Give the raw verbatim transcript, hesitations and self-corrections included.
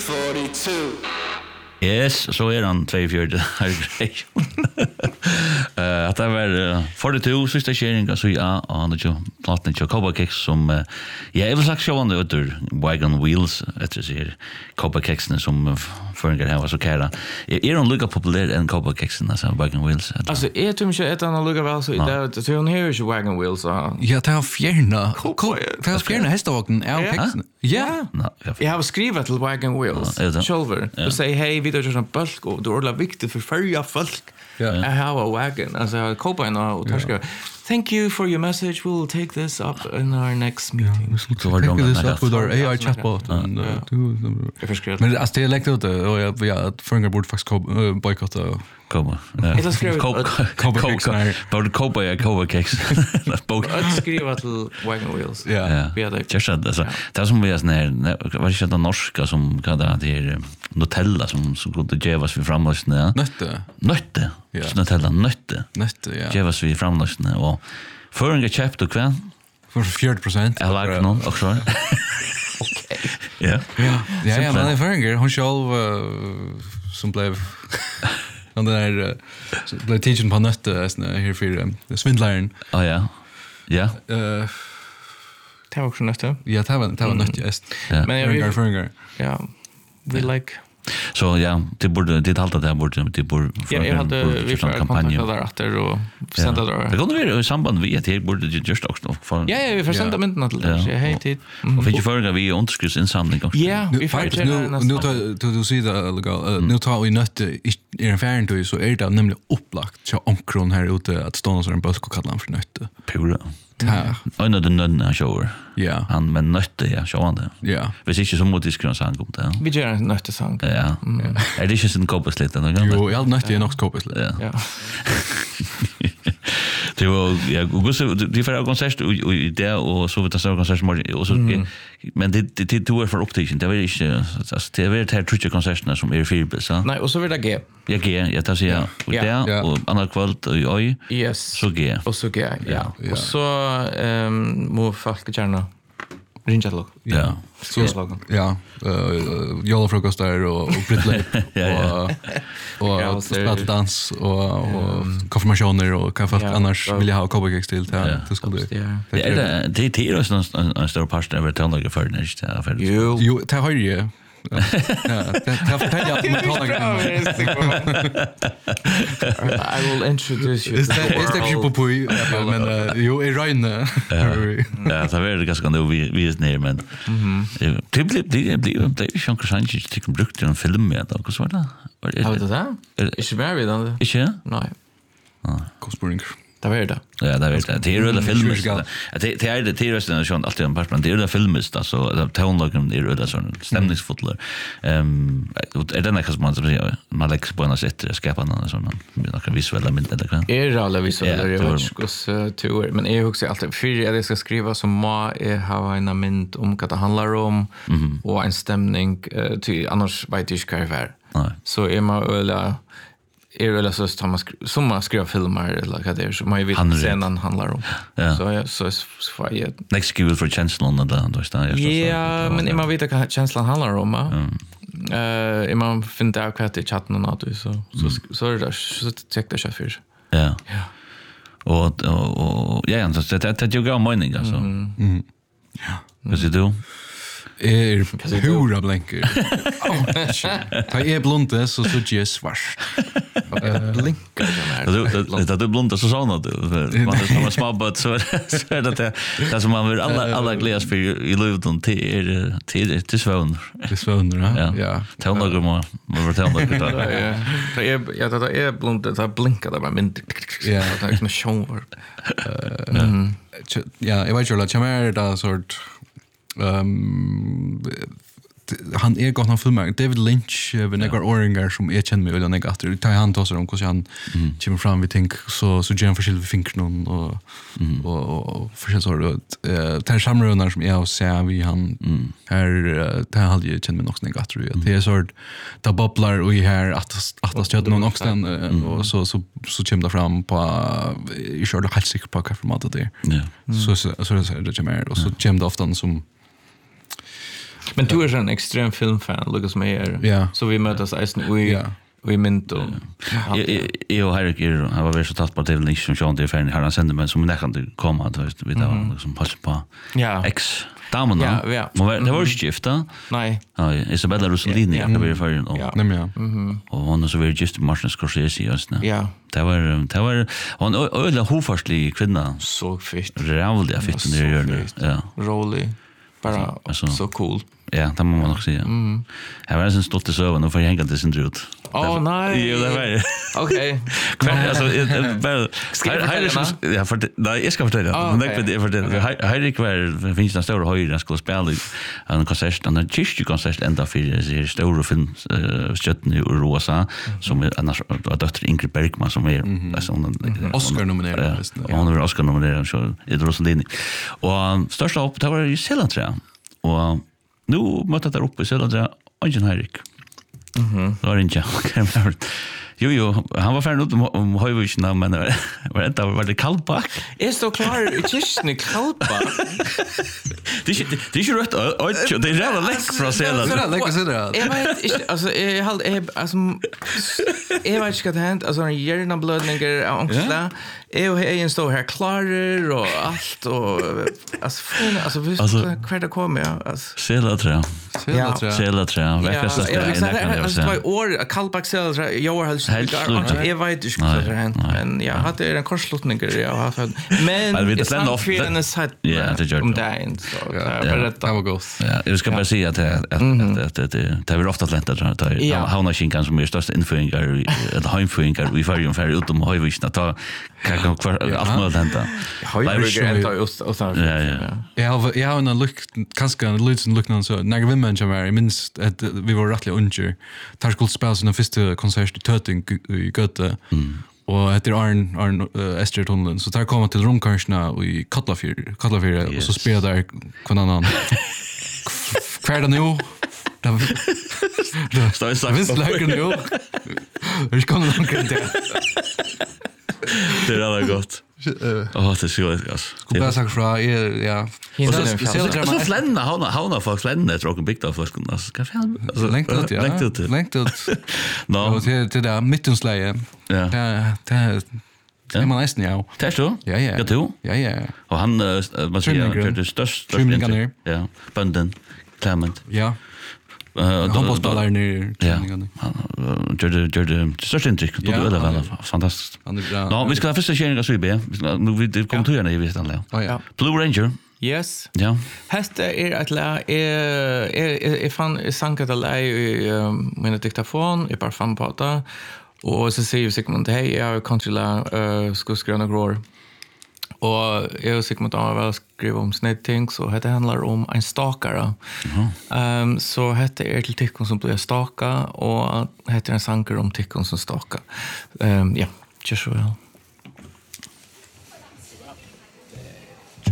forty-two. Yes, så är han tjugotvå här. Eh att det var forty-two sista kärringen så ja, och han har ju platten till Cobra Kicks som ja, jag vill sagt show on the other wagon wheels efter sig Cobra Kicks som förringar här var så kära. Är de lika populär än Cobra Kicks alltså wagon wheels? Alltså är det inte ett annat lugga väl så det så hon här är wagon wheels så. Ja, det har fjärna. Det har fjärna hästvagnen är Kicks. Ja. Jag har skrivit till wagon wheels. Shoulder. Du säger hej, vi gör en bulk och det är viktigt för förja folk. Ja. I have a wagon. Alltså Copa och Tarska. Thank you for your message. We'll take this up in our next meeting. Så var det this up with our A I chatbot. Men alltså det läckte ut och jag jag förringar borde faktiskt bojkotta Cobra. Det skriver Cobra Kicks. Bara Cobra ja Cobra Kicks. Att skriva till wagon wheels. Ja. Vi hade just alltså det som vi är när vad är det norska som kallar det här Nutella som som kunde gevas vi framlösna. Nötte. Nötte. Ja. Nutella nötte. Nötte ja. Gevas vi framlösna och förringar köpt och kväll. För forty percent. Jag like någon också. okej. Ja. Ja. Ja, ja, men det förringar hon själv som blev och den där blev teaching på nötte här för svindlaren. Ja ja. Ja. Eh Det var också nötte. ja, det var det var nötte just. Men jag förringar. Ja. We like så ja, det borde det allt det här borde det borde ja, jag hade vi för kampanj där efter och sända där. Det kunde vara i samband med att det borde ju just också för ja, ja, vi får sända mynden till det. Jag hej tid. Och fick ju förra vi underskrivsinsamling också. Ja, vi får faktiskt nu nu tar du ser det nu tar vi nötte i en färd då så är det nämligen upplagt så omkron här ute att stå någon sån busk och kalla han för nötte. Pura. Ja. En av de nödna shower. Ja. Han men nötte ja, så han det. Ja. Hvis inte så mot diskussion sang om det. Vi gör en nöttesång. Ja. Är det inte en koppas lite någon gång? Jo, jag nötte är nog koppas lite. Ja. Det var ja, och så det för konsert och det och så vet jag så konsert och så men det det det är för upptäckning. Det var inte alltså det var det här tror jag konserterna som är fyra så. Nej, och så vill det G. Ja, G, jag tar säga och det och andra kvällt och oj. Yes. Så G. Och så G, ja. Och så ehm må folk gärna ringa till. Ja. Så ja, eh Jolla frukost där och och Britley och och speltdans och och konfirmationer och kaffe annars vill jag ha Cobra till det det skulle det. Det är det det är ju en en stor part av det tonliga för det inte för. Jo, jo, det har ju ja, det har fortalt jag med talar. I will introduce you. Is that is that you på men jo är Ryan. Ja, det var det ganska nog vi vi är ner men. Mhm. Det blir det blir det är ju kanske inte brukt i en film med då, så var det. Har du det? Är det mer redan? Inte? Nej. Ja, Cospuring. Det var det. Ja, det vet jag. Det är ju det filmen. Det det är det det är nästan alltid en part det är det filmen alltså det tonlagen är det sån stämningsfull. Ehm är det något som man säger man lägger på något sätt skapa någon sån några visuella bilder eller kan. Är det alla visuella jag tror men jag också alltid för jag ska skriva så må jag ha en mynd om vad det handlar om och en stämning till annars vet jag inte vad det är. Så är man eller är det så att man som man skriver filmer eller vad det är så man vet scenen handlar om. Så jag så så jag next give for känslan och då då står jag så. Ja, men man vet vad känslan handlar om. Eh, uh, man finner ut vad det chatten och så så så är det så check det chef. Ja. Ja. Och och ja, så det det jag går mening alltså. Mm. Ja. Vad säger du? Är hur blinker. Ta är blonde så så ges svart. Blinkar det där. Det blonda så såna du. Man är som små but så så det det som man vill alla alla gläds för i livet till till till svån. Till svån ja. Ja. Tell några mer. Man vill tell några. Ja. Det är ja det är blonda det blinkar där men ja det är en show. Eh ja, jag vet ju att jag är där sort ehm han är gott han filmar David Lynch med några oringar som är känd med eller efter tar han tar så om hur han kommer fram vi tänk så så Jen Forshill fick någon och och för så eh tar samrunnar som är och ser vi han här tar han ju känd med något negativt det är så där bubblar och här att att stöd någon också och så så så kommer det fram på i kör det helt säkert på kaffematet där. Ja. Så så så det är det mer och så kommer det ofta som Men du är en extrem filmfan, Lucas Meyer. Ja. Så vi mötas eisen och Ja. vi mint och jag och Henrik är han var väl så tatt på David Lynch som Sean DeFern har han sände men som näkan det komma att vet vi då liksom passa på. Ja. Ex damen då. Ja, ja. Men det var ju gifta. Nej. Ja, Isabella Rossellini det var för och Ja. Nej men ja. Mhm. och hon så var just Martin Scorsese just nu. Ja. Det var det var hon öde hofastlig kvinna. Så fitt. Rävliga fitt när det gör det. Ja. Rolig. Bara Alltså- så cool. Ja, det må man nog säga. Mm. Jag var sen stolt i sövan och får hänga det sin ut. Åh nej. Jo, det var Okej. Kvar alltså väl Ska jag fortälla? ja för nej jag ska fortälla. Ah, Men det okej. är för det Henrik var finns den stora höjden skulle spela i en konsert en kyrklig konsert ända för det stora film stjärnan i Rosa som är annars dotter Ingrid Bergman som är alltså Oscar nominerad visst. Ja. Hon är Oscar nominerad så i Rossellini. Och största upp det var ju Seland tror jag. Och nu mötte där uppe i Seland Ungen Henrik. Mhm. Då är det inte. Jo jo, han var färdig ut om höjvision men det var inte var det Kallback. Är så klar i kyrkan i Kalpa. Det är inte det är ju rätt och det är jävla läck från Seland. Så där lägger sig där. Jag vet inte alltså jag har alltså jag vet inte vad det hänt alltså en hjärnablödningar ångsla. Jag är en stor här klarer och allt och alltså fin alltså visst kvar det kommer jag alltså Seland tror jag. Seland tror jag. Seland tror jag. Verkar Ja, jag vet inte vad år Kallback Seland jag har helst jag vet inte vad det hänt men jag hade en korslutning jag har fått men det är off. Ja, det gör om dagen så Det var gott. Ja, jag ska bara säga att att att det det är ofta Atlanta tror jag. Ja. Hauna Shinkan som är största införingar eller heimföringar vi får ju för utom höjvision att ta kan kvar allt möjligt hända. Höjvision ända just och så. Ja, ja. Jag har jag har en look kanske en liten look någon så när vi människor var minst att vi var rättligt under. Tar skulle spela sin första konsert i Töting i Göte. Och heter Arn Arn Esther Tunneln så tar komma till Romkarsna i Katlafyr Katlafyr och så spelar där kon annan. Kvar det nu. Då står så visst lägger nu. Vi ska nog kan det. Det är alla gott. Åh, det är så gott alltså. Skulle bara sagt fra ja. Och Så flänna hauna hauna för flänna tror jag big of flaskan alltså ska fan Så längt ut ja. Längt ut. Längt ut. No. Och till till där mittensläge. Ja. Ja, det är man nästan ja. Test då? Ja, ja. Ja, du? Ja, ja. Och han vad säger jag det största Trimmingarna. Ja, bunden Clement. Ja. Eh handbollsspelare nu. Ja. Gör det gör det största intryck. Det är väl fantastiskt. Ja, vi ska första köringen så vi be. Nu vi kommer till gärna i vet alla. Ja. Blue Ranger. Yes. Ja. Hesta är att lä är är fan sankat att lä i mina diktafon i bara fem på det. Och så säger Sigmund hej jag har kontrolla eh skuskgröna grår. Och jag och Sigmund har väl skrivit om snedting så det handlar om en stakare. Ehm um, så heter är till tickon som blir staka och heter en sanker om tickon som staka. Ehm um, ja, just så väl.